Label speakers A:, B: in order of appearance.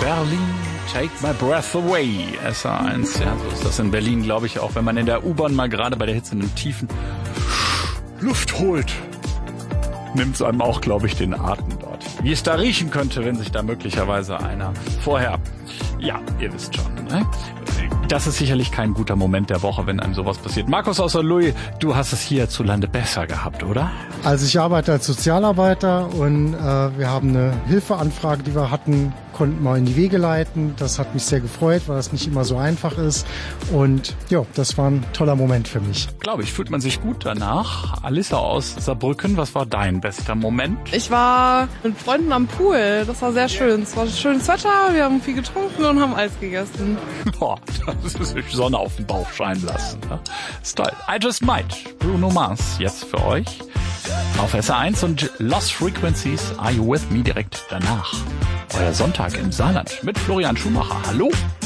A: Berlin, take my breath away. SR1, ja, so ist das in Berlin, glaube ich auch, wenn man in der U-Bahn mal gerade bei der Hitze einen tiefen Luft holt. Nimmt es einem auch, glaube ich, den Atem dort. Wie es da riechen könnte, wenn sich da möglicherweise einer vorher... Ja, ihr wisst schon, ne? Das ist sicherlich kein guter Moment der Woche, wenn einem sowas passiert. Markus aus Louis, du hast es hierzulande besser gehabt, oder?
B: Also ich arbeite als Sozialarbeiter und wir haben eine Hilfeanfrage, die wir hatten, konnten wir in die Wege leiten. Das hat mich sehr gefreut, weil das nicht immer so einfach ist. Und ja, das war ein toller Moment für mich.
A: Glaube ich, fühlt man sich gut danach. Alissa aus Saarbrücken, was war dein bester Moment?
C: Ich war mit Freunden am Pool. Das war sehr schön. Es war schönes Wetter, wir haben viel getrunken und haben Eis gegessen.
A: Boah, das ist die Sonne auf den Bauch scheinen lassen. Ne? Ist toll. I Just Might, Bruno Mars, jetzt für euch. Auf SR1 und Lost Frequencies, Are You With Me direkt danach. Euer Sonntag im Saarland mit Florian Schumacher. Hallo?